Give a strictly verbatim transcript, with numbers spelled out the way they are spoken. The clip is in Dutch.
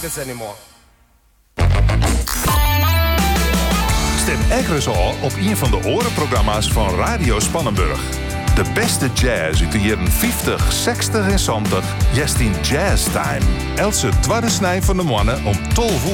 this anymore. Stem Eggers al op een van de orenprogramma's van Radio Spannenburg. De beste jazz uit de jaren vijftig, zestig en zeventig. Just in Jazz Time. Else tweede snij van de mannen om tolf uur.